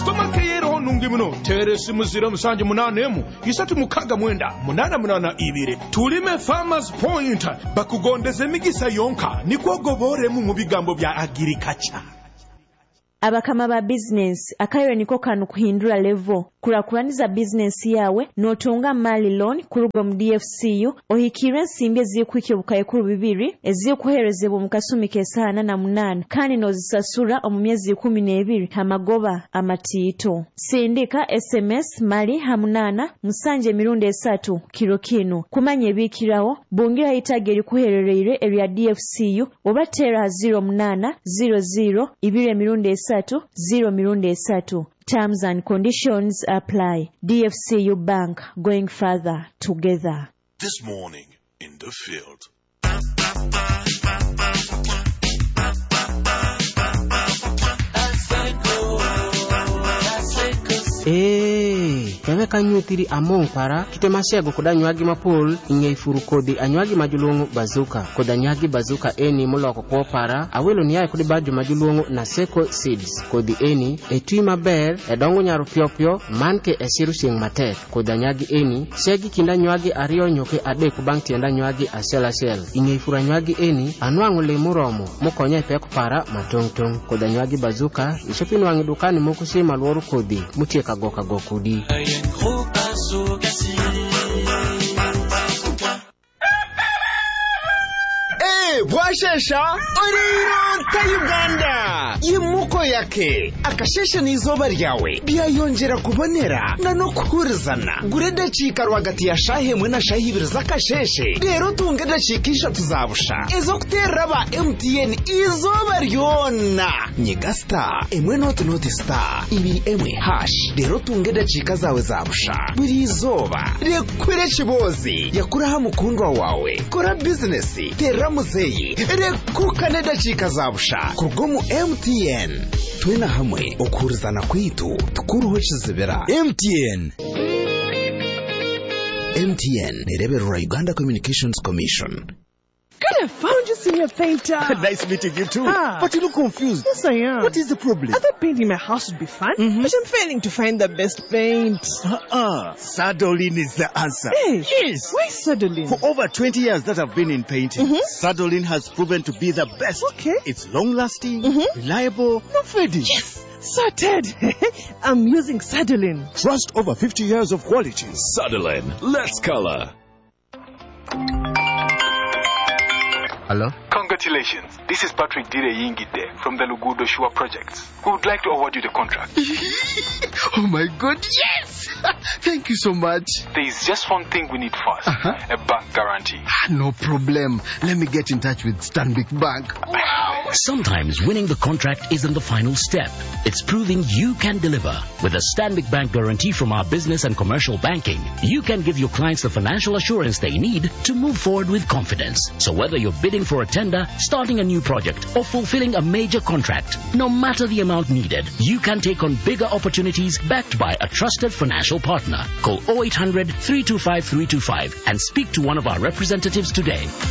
Customer care ho nungi muno. Teresi muzira musanje munanemu. Isatu mukaga mwenda. Munana ibire. Tulime Farmers Point. Bakugondeze migisa yonka. Nikwo gobore mu bigambo bya agriculture. Abakama ba business akayo niko kanu kuhindura level kurakuraniza business yawe notunga mali loan kuruga mu DFCU ohikire nsimbe zikwike bukaye kuru bibiri ezikuherezebwa mu kasumi kesana na munana kandi nozisasura mu myezi 12 hamagoba amatito sindika SMS mali hamunana musanje mirundi 3 kilo kino kumanye bikirawo bungira itageri kuherereire area DFCU obatera 0800 ibire mirundi 0 Terms and conditions apply. DFCU Bank, going further together. This morning in the field. Kebe kanyutiri among para kitemashego kodanywagi mapol ingeifuru kodi anywagi majulungu bazuka kodanyagi bazuka eni muloko kwa para awelo niyae kodi baju majulungu na seko seeds kodi eni etui maber edongo nyaru piopio manke eshiru shing matek kodanyagi eni shegi kinda nywagi ario nyoke ade kubang tienda nywagi ashela shel ingeifuru anywagi eni anuangu le muromo mukonya ipeko para matong kodanywagi bazuka ishopinu wangi dukani mukushi malworu kodi mutie kagoka gokudi. Bwashesha oriro ta Uganda yimuko yake akashesha n'izoba ryawe byayongera kubonera no kuhurizana gureda cika rwagati ya shahemwe na shahibiri zakasheshe rero tungeda cikisha tuzabusha ezo kuteraba MTN izoba ryona nyegasta emwe not star ibi emwe hash rero tungeda cika zawe zabusha buri izoba rekwere kibozi yakuraha mukundwa wawe kora business teramuze rekuka nedachika zabusha kurgomu MTN twina hamwe okurizana kwitu tukuruho kizibera MTN nereberera Uganda Communications Commission. I found you, Senior Painter. Nice meeting you too. But you look confused. Yes, I am. What is the problem? I thought painting my house would be fun, but I'm failing to find the best paint. Sadolin is the answer. Hey, yes. Why Sadolin? For over 20 years that I've been in painting, Sadolin has proven to be the best. Okay. It's long-lasting, reliable, no fading. Yes. Sorted. I'm using Sadolin. Trust over 50 years of quality. Sadolin. Let's color. Hello? Congratulations. This is Patrick Dire Yingide from the Lugudo Shua Project. We would like to award you the contract. Oh my God, yes! Thank you so much. There is just one thing we need first. A bank guarantee. No problem. Let me get in touch with Stanbic Bank. Wow! Sometimes winning the contract isn't the final step. It's proving you can deliver. With a Stanbic Bank guarantee from our business and commercial banking, you can give your clients the financial assurance they need to move forward with confidence. So whether you're bidding for a tender, starting a new project, or fulfilling a major contract, no matter the amount needed, you can take on bigger opportunities backed by a trusted financial partner. Call 0800 325 325 and speak to one of our representatives today.